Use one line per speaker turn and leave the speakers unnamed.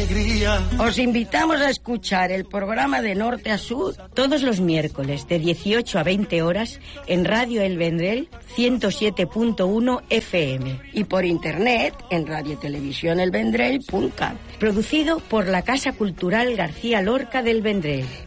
alegría.
Os invitamos a escuchar el programa de Norte a Sur todos los miércoles de 18 a 20 horas en Radio El Vendrell 107.1 FM y por internet en radiotelevisiónelvendrell.cat. Producido por la Casa Cultural García Lorca del Vendrell.